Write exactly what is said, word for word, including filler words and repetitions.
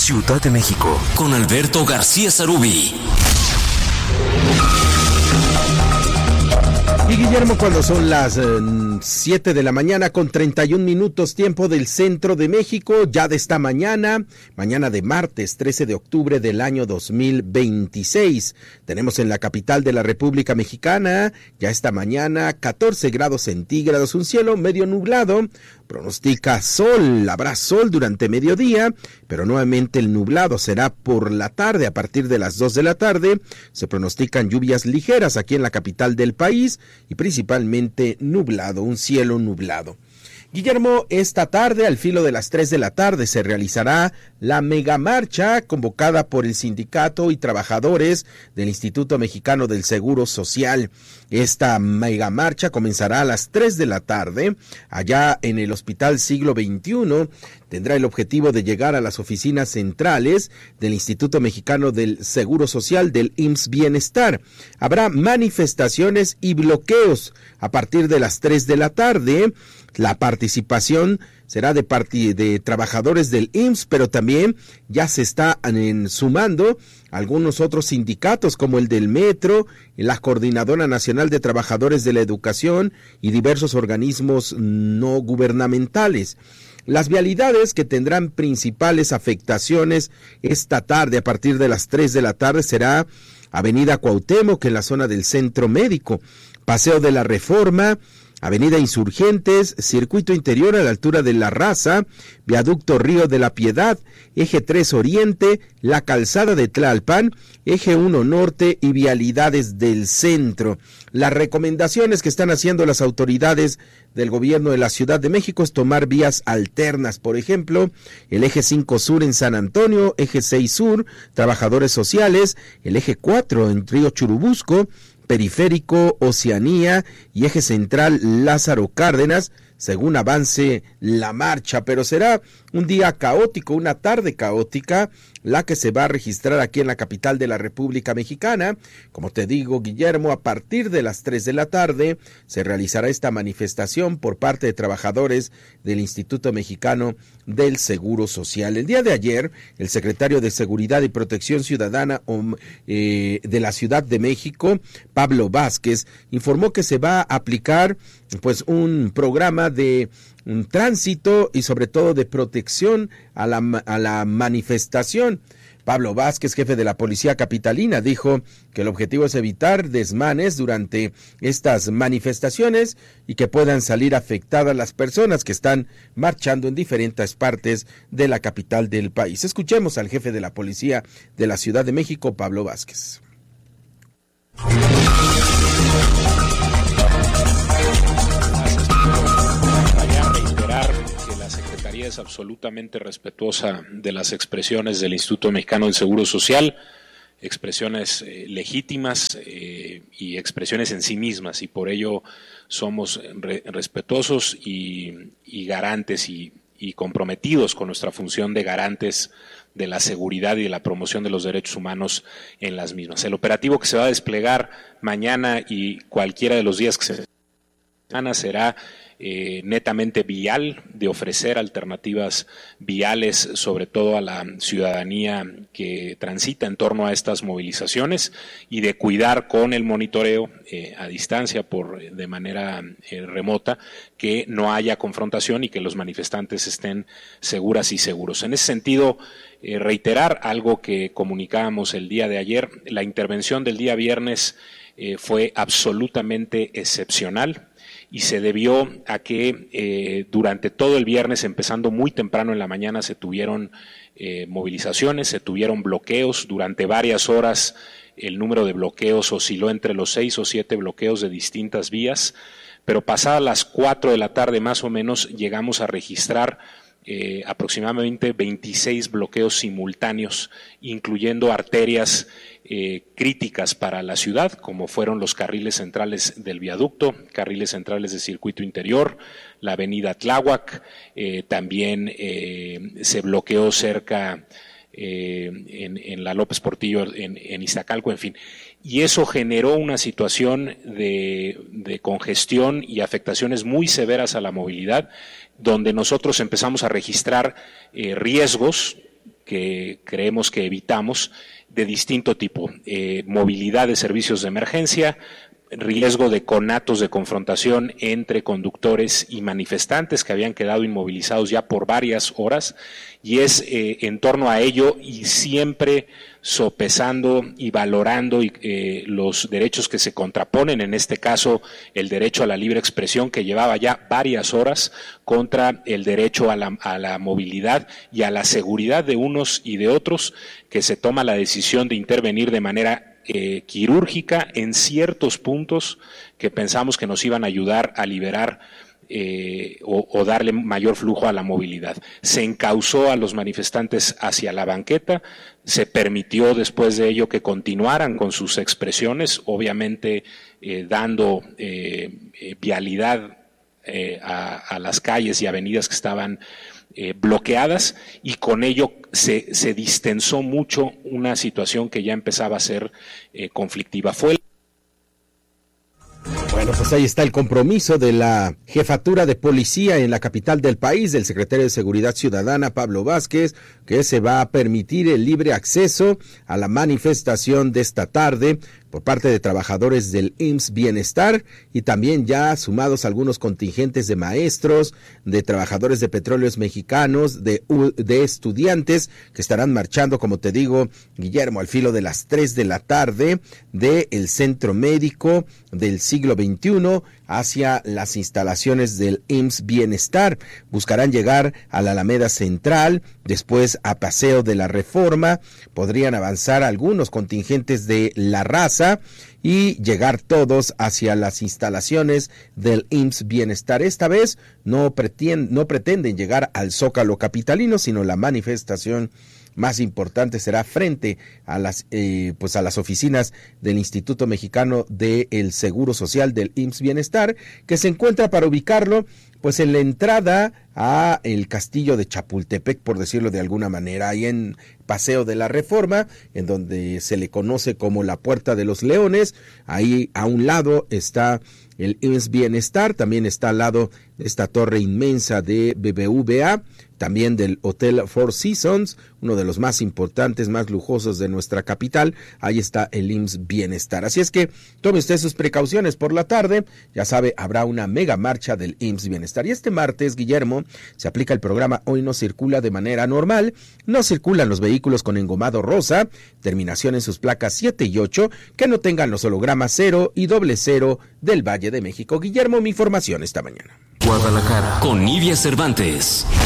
Ciudad de México, con Alberto García Sarubí. Y Guillermo, cuando son las siete eh, de la mañana con treinta y un minutos tiempo del centro de México, ya de esta mañana, mañana de martes trece de octubre del año dos mil veintiséis, tenemos en la capital de la República Mexicana, ya esta mañana catorce grados centígrados, un cielo medio nublado, pronostica sol, habrá sol durante mediodía, pero nuevamente el nublado será por la tarde, a partir de las dos de la tarde, se pronostican lluvias ligeras aquí en la capital del país, y principalmente nublado, un cielo nublado. Guillermo, esta tarde, al filo de las tres de la tarde, se realizará la megamarcha convocada por el sindicato y trabajadores del Instituto Mexicano del Seguro Social. Esta megamarcha comenzará a las tres de la tarde, allá en el Hospital Siglo veintiuno. Tendrá el objetivo de llegar a las oficinas centrales del Instituto Mexicano del Seguro Social del I M S S Bienestar. Habrá manifestaciones y bloqueos a partir de las tres de la tarde. La participación será de, part- de trabajadores del I M S S, pero también ya se están en, sumando algunos otros sindicatos como el del Metro, la Coordinadora Nacional de Trabajadores de la Educación y diversos organismos no gubernamentales. Las vialidades que tendrán principales afectaciones esta tarde a partir de las tres de la tarde será Avenida Cuauhtémoc en la zona del Centro Médico, Paseo de la Reforma, Avenida Insurgentes, Circuito Interior a la altura de La Raza, Viaducto Río de la Piedad, Eje tres Oriente, la Calzada de Tlalpan, Eje uno Norte y vialidades del centro. Las recomendaciones que están haciendo las autoridades del gobierno de la Ciudad de México es tomar vías alternas, por ejemplo, el Eje cinco Sur en San Antonio, Eje seis Sur, Trabajadores Sociales, el Eje cuatro en Río Churubusco, Periférico, Oceanía y Eje Central Lázaro Cárdenas, según avance la marcha, pero será un día caótico, una tarde caótica, la que se va a registrar aquí en la capital de la República Mexicana. Como te digo, Guillermo, a partir de las tres de la tarde se realizará esta manifestación por parte de trabajadores del Instituto Mexicano del Seguro Social. El día de ayer, el secretario de Seguridad y Protección Ciudadana eh, de la Ciudad de México, Pablo Vázquez, informó que se va a aplicar pues un programa de un tránsito y sobre todo de protección a la, a la manifestación. Pablo Vázquez, jefe de la Policía Capitalina, dijo que el objetivo es evitar desmanes durante estas manifestaciones y que puedan salir afectadas las personas que están marchando en diferentes partes de la capital del país. Escuchemos al jefe de la Policía de la Ciudad de México, Pablo Vázquez. Es absolutamente respetuosa de las expresiones del Instituto Mexicano del Seguro Social, expresiones eh, legítimas eh, y expresiones en sí mismas, y por ello somos re- respetuosos y, y garantes y, y comprometidos con nuestra función de garantes de la seguridad y de la promoción de los derechos humanos en las mismas. El operativo que se va a desplegar mañana y cualquiera de los días que se mañana será Eh, netamente vial, de ofrecer alternativas viales, sobre todo a la ciudadanía que transita en torno a estas movilizaciones, y de cuidar con el monitoreo eh, a distancia, por de manera eh, remota, que no haya confrontación y que los manifestantes estén seguras y seguros. En ese sentido, eh, reiterar algo que comunicábamos el día de ayer: la intervención del día viernes eh, fue absolutamente excepcional, y se debió a que eh, durante todo el viernes, empezando muy temprano en la mañana, se tuvieron eh, movilizaciones, se tuvieron bloqueos. Durante varias horas el número de bloqueos osciló entre los seis o siete bloqueos de distintas vías, pero pasadas las cuatro de la tarde más o menos llegamos a registrar eh, aproximadamente veintiséis bloqueos simultáneos, incluyendo arterias Eh, críticas para la ciudad, como fueron los carriles centrales del viaducto, carriles centrales de circuito interior, la avenida Tláhuac, eh, también eh, se bloqueó cerca eh, en, en la López Portillo, en, en Iztacalco, en fin. Y eso generó una situación de, de congestión y afectaciones muy severas a la movilidad, donde nosotros empezamos a registrar eh, riesgos que creemos que evitamos de distinto tipo, eh, movilidad de servicios de emergencia, riesgo de conatos de confrontación entre conductores y manifestantes que habían quedado inmovilizados ya por varias horas, y es eh, en torno a ello y siempre sopesando y valorando eh, los derechos que se contraponen, en este caso el derecho a la libre expresión, que llevaba ya varias horas, contra el derecho a la, a la movilidad y a la seguridad de unos y de otros, que se toma la decisión de intervenir de manera Eh, quirúrgica en ciertos puntos que pensamos que nos iban a ayudar a liberar eh, o, o darle mayor flujo a la movilidad. Se encauzó a los manifestantes hacia la banqueta, se permitió después de ello que continuaran con sus expresiones, obviamente eh, dando eh, eh, vialidad eh, a, a las calles y avenidas que estaban Eh, bloqueadas, y con ello se, se distensó mucho una situación que ya empezaba a ser eh, conflictiva. Fue Bueno, pues ahí está el compromiso de la jefatura de policía en la capital del país, del secretario de Seguridad Ciudadana, Pablo Vázquez, que se va a permitir el libre acceso a la manifestación de esta tarde por parte de trabajadores del I M S S Bienestar, y también ya sumados algunos contingentes de maestros, de trabajadores de petróleos mexicanos, de, de estudiantes que estarán marchando, como te digo, Guillermo, al filo de las tres de la tarde del Centro Médico del Siglo veintiuno hacia las instalaciones del I M S S Bienestar. Buscarán llegar a la Alameda Central, después a Paseo de la Reforma, podrían avanzar algunos contingentes de La Raza y llegar todos hacia las instalaciones del I M S S Bienestar. Esta vez no pretenden, no pretenden llegar al Zócalo capitalino, sino la manifestación más importante será frente a las eh, pues a las oficinas del Instituto Mexicano del Seguro Social del I M S S Bienestar, que se encuentra, para ubicarlo, pues en la entrada a el Castillo de Chapultepec, por decirlo de alguna manera, ahí en Paseo de la Reforma, en donde se le conoce como la Puerta de los Leones. Ahí a un lado está el I M S S Bienestar, también está al lado esta torre inmensa de B B V A, también del Hotel Four Seasons, uno de los más importantes, más lujosos de nuestra capital. Ahí está el I M S S Bienestar. Así es que tome usted sus precauciones por la tarde. Ya sabe, habrá una mega marcha del I M S S Bienestar. Y este martes, Guillermo, se aplica el programa Hoy no circula de manera normal. No circulan los vehículos con engomado rosa, terminación en sus placas siete y ocho, que no tengan los hologramas cero y doble cero del Valle de México. Guillermo, mi información esta mañana. Guadalajara, con Nidia Cervantes.